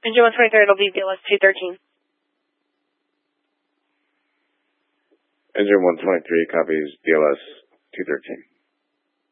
Engine 123, it'll be BLS 213. Engine 123 copies BLS 213.